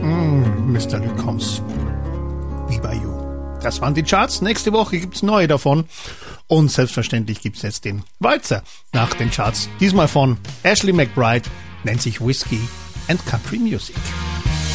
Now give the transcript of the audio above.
Mr. Lucombs, Be By You. Das waren die Charts. Nächste Woche gibt's neue davon. Und selbstverständlich gibt's jetzt den Walzer nach den Charts. Diesmal von Ashley McBryde, nennt sich Whiskey and Country Music.